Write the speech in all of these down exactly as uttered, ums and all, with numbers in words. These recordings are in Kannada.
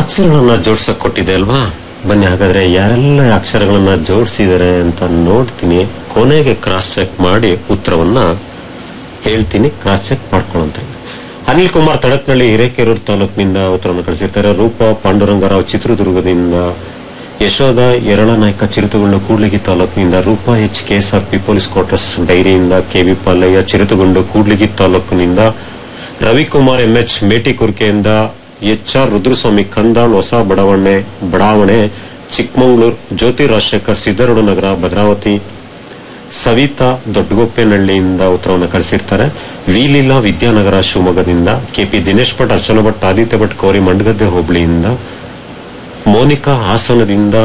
ಅಕ್ಷರಗಳನ್ನ ಜೋಡ್ಸಕ್ ಕೊಟ್ಟಿದೆ ಅಲ್ವಾ? ಬನ್ನಿ ಹಾಗಾದ್ರೆ ಯಾರೆಲ್ಲ ಅಕ್ಷರಗಳನ್ನ ಜೋಡಿಸಿದ್ದಾರೆ ಅಂತ ನೋಡ್ತೀನಿ. ಕೊನೆಗೆ ಕ್ರಾಸ್ ಚೆಕ್ ಮಾಡಿ ಉತ್ತರವನ್ನ ಹೇಳ್ತೀನಿ, ಕ್ರಾಸ್ ಚೆಕ್ ಮಾಡ್ಕೊಳ್ಳುವಂತೆ. ಅನಿಲ್ ಕುಮಾರ್ ತಡಕ್ನಳ್ಳಿ ಹಿರೇಕೆರೂರು ತಾಲೂಕಿನಿಂದ ಉತ್ತರವನ್ನು ಕಳಿಸಿರ್ತಾರೆ. ರೂಪ ಪಾಂಡುರಂಗರಾವ್ ಚಿತ್ರದುರ್ಗದಿಂದ, ಯಶೋಧ ಯರಳನಾಯ್ಕ ಚಿರುತುಗುಂಡು ಕೂಡ್ಲಿಗಿ ತಾಲೂಕಿನಿಂದ, Roopa H KSRP police quarters ಡೈರಿಯಿಂದ, KV Palayya ಚಿರುತುಗುಂಡು Kudligi ತಾಲೂಕಿನಿಂದ, Ravikumar MH ಮೇಟಿಕುರ್ಕೆಯಿಂದ, H R Rudraswamy ಕಂದಾಳ್ ಹೊಸ ಬಡಾವಣೆ ಬಡಾವಣೆ ಚಿಕ್ಕಮಂಗ್ಳೂರ್, ಜ್ಯೋತಿ ರಾಜಶೇಖರ್ ಸಿದ್ದರೂಢ ನಗರ ಭದ್ರಾವತಿ, ಸವಿತಾ ದೊಡ್ಡಗೊಪ್ಪೇನಹಳ್ಳಿಯಿಂದ ಉತ್ತರವನ್ನು ಕಳಿಸಿರ್ತಾರೆ. ವಿಲೀಲಾ ವಿದ್ಯಾನಗರ ಶಿವಮೊಗ್ಗದಿಂದ, ಕೆಪಿ ದಿನೇಶ್ ಭಟ್, ಅರ್ಚನಾ ಭಟ್, ಆದಿತ್ಯ ಭಟ್ ಕೋರಿ ಮಂಡಗದ್ದೆ ಹೋಬಳಿಯಿಂದ, ಮೋನಿಕಾ ಹಾಸನದಿಂದ,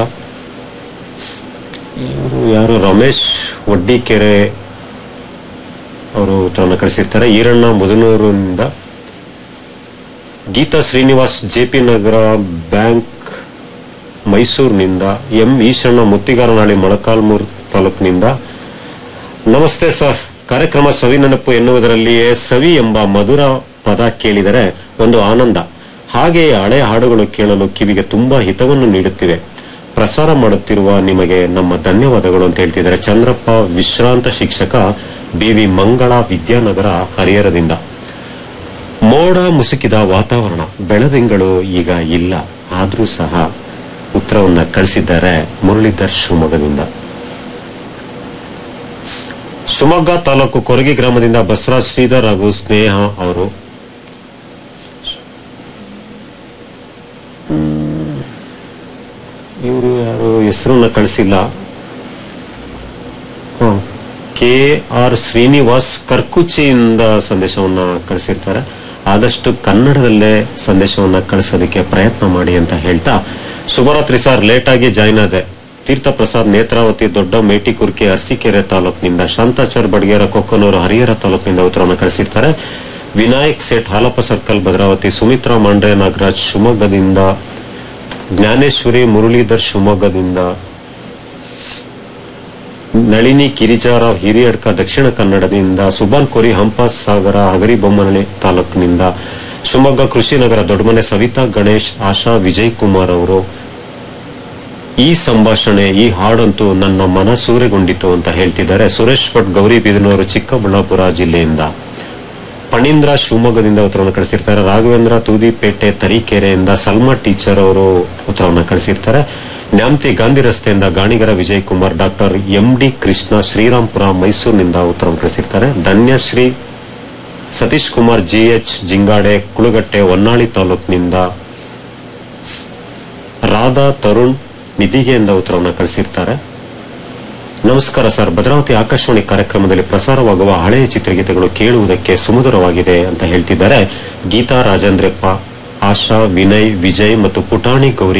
ಇವರು ಯಾರು ರಮೇಶ್ ವಡ್ಡಿಕೆರೆ ಅವರು ಉತ್ತರವನ್ನು ಕಳಿಸಿರ್ತಾರೆ. ಈರಣ್ಣ ಮುದನೂರಿನಿಂದ, ಗೀತಾ ಶ್ರೀನಿವಾಸ್ ಜೆಪಿ ನಗರ ಬ್ಯಾಂಕ್ ಮೈಸೂರಿನಿಂದ, ಎಂ ಈಶಣ್ಣ ಮುತ್ತಿಗಾರನಹಳ್ಳಿ ಮೊಳಕಾಲ್ಮೂರು ತಾಲೂಕಿನಿಂದ. ನಮಸ್ತೆ ಸರ್, ಕಾರ್ಯಕ್ರಮ ಸವಿ ನೆನಪು ಎನ್ನುವುದರಲ್ಲಿಯೇ ಸವಿ ಎಂಬ ಮಧುರ ಪದ ಕೇಳಿದರೆ ಒಂದು ಆನಂದ. ಹಾಗೆಯೇ ಹಳೆ ಹಾಡುಗಳು ಕೇಳಲು ಕಿವಿಗೆ ತುಂಬಾ ಹಿತವನ್ನು ನೀಡುತ್ತಿವೆ. ಪ್ರಸಾರ ಮಾಡುತ್ತಿರುವ ನಿಮಗೆ ನಮ್ಮ ಧನ್ಯವಾದಗಳು ಅಂತ ಹೇಳ್ತಿದ್ದಾರೆ. ಚಂದ್ರಪ್ಪ ವಿಶ್ರಾಂತ ಶಿಕ್ಷಕ, ಬಿವಿ ಮಂಗಳ ವಿದ್ಯಾನಗರ ಹರಿಹರದಿಂದ. ಮೋಡ ಮುಸುಕಿದ ವಾತಾವರಣ, ಬೆಳದಿಂಗಳು ಈಗ ಇಲ್ಲ, ಆದ್ರೂ ಸಹ ಉತ್ತರವನ್ನ ಕಳಿಸಿದ್ದಾರೆ ಮುರಳೀಧರ್ ಶಿವಮೊಗ್ಗದಿಂದ. ಶಿವಮೊಗ್ಗ ತಾಲೂಕು ಕೊರಗಿ ಗ್ರಾಮದಿಂದ ಬಸವರಾಜ್ ಶ್ರೀಧರ್ ಹಾಗೂ ಸ್ನೇಹ ಅವರು. ಇವರು ಯಾರು ಹೆಸರನ್ನ ಕಳಿಸಿಲ್ಲ. ಕೆ ಆರ್ ಶ್ರೀನಿವಾಸ್ ಕರ್ಕುಚಿಯಿಂದ ಸಂದೇಶವನ್ನ ಕಳಿಸಿರ್ತಾರೆ. ಆದಷ್ಟು ಕನ್ನಡದಲ್ಲೇ ಸಂದೇಶವನ್ನ ಕಳಿಸೋದಕ್ಕೆ ಪ್ರಯತ್ನ ಮಾಡಿ ಅಂತ ಹೇಳ್ತಾ, ಶುಭರಾತ್ರಿ ಸರ್, ಲೇಟ್ ಆಗಿ ಜಾಯ್ನ್ ಆದೆ. ತೀರ್ಥ ಪ್ರಸಾದ್ ನೇತ್ರಾವತಿ ದೊಡ್ಡ ಮೇಟಿಕುರ್ಕೆ ಅರಸೀಕೆರೆ ತಾಲೂಕಿನಿಂದ, ಶಾಂತಾಚಾರ್ ಬಡ್ಗೇರ ಕೊಕ್ಕನೂರು ಹರಿಹರ ತಾಲೂಕಿನಿಂದ ಉತ್ತರವನ್ನು ಕಳಿಸಿರ್ತಾರೆ. ವಿನಾಯಕ್ ಸೇಠ್ ಹಾಲಪ್ಪ ಸರ್ಕಲ್ ಭದ್ರಾವತಿ, ಸುಮಿತ್ರಾ ಮಾಂಡ್ರೆ ನಾಗರಾಜ್ ಶಿವಮೊಗ್ಗದಿಂದ, ಜ್ಞಾನೇಶ್ವರಿ ಮುರಳೀಧರ್ ಶಿವಮೊಗ್ಗದಿಂದ, ನಳಿನಿ ಕಿರಿಚಾರ ಹಿರಿಯಡ್ಕ ದಕ್ಷಿಣ ಕನ್ನಡದಿಂದ, ಸುಬಾನ್ ಕೋರಿ ಹಂಪಸಾಗರ ಹಗರಿಬೊಮ್ಮನಹಳ್ಳಿ ತಾಲೂಕಿನಿಂದ, ಶಿವಮೊಗ್ಗ ಕೃಷಿನಗರ ದೊಡ್ಡಮನೆ ಸವಿತಾ ಗಣೇಶ್ ಆಶಾ ವಿಜಯ್ ಕುಮಾರ್ ಅವರು. ಈ ಸಂಭಾಷಣೆ, ಈ ಹಾಡಂತೂ ನನ್ನ ಮನ ಸೂರೆಗೊಂಡಿತು ಅಂತ ಹೇಳ್ತಿದ್ದಾರೆ. ಸುರೇಶ್ ಭಟ್ ಗೌರಿಬಿದನೂರು ಚಿಕ್ಕಬಳ್ಳಾಪುರ ಜಿಲ್ಲೆಯಿಂದ. ಪಣೀಂದ್ರ ಶಿವಮೊಗ್ಗದಿಂದ ಉತ್ತರವನ್ನು ಕಳಿಸಿರ್ತಾರೆ. ರಾಘವೇಂದ್ರ ತೂದಿಪೇಟೆ ತರೀಕೆರೆಯಿಂದ, ಸಲ್ಮಾ ಟೀಚರ್ ಅವರು ಉತ್ತರವನ್ನು ಕಳಿಸಿರ್ತಾರೆ. ನ್ಯಾಮತಿ ಗಾಂಧಿ ರಸ್ತೆಯಿಂದ ಗಾಣಿಗರ Vijay Kumar, doctor M D Krishna Srirampura ಮೈಸೂರಿನಿಂದ ಉತ್ತರವನ್ನು ಕಳಿಸಿರ್ತಾರೆ. ಧನ್ಯಶ್ರೀ ಸತೀಶ್ ಕುಮಾರ್ ಜಿಎಚ್ ಜಿಂಗಾಡೆ ಕುಳುಗಟ್ಟೆ ಹೊನ್ನಾಳಿ ತಾಲೂಕಿನಿಂದ, ರಾಧಾ ತರುಣ್ ನಿಧಿಗೆಯಿಂದ ಉತ್ತರವನ್ನು ಕಳಿಸಿರ್ತಾರೆ. ನಮಸ್ಕಾರ ಸರ್, ಭದ್ರಾವತಿ ಆಕಾಶವಾಣಿ ಕಾರ್ಯಕ್ರಮದಲ್ಲಿ ಪ್ರಸಾರವಾಗುವ ಹಳೆಯ ಚಿತ್ರಗೀತೆಗಳು ಕೇಳುವುದಕ್ಕೆ ಸುಮಧುರವಾಗಿದೆ ಅಂತ ಹೇಳ್ತಿದ್ದಾರೆ. ಗೀತಾ ರಾಜೇಂದ್ರಪ್ಪ, ಆಶಾ, ವಿನಯ್, ವಿಜಯ್ ಮತ್ತು ಪುಟಾಣಿ ಗೌರಿ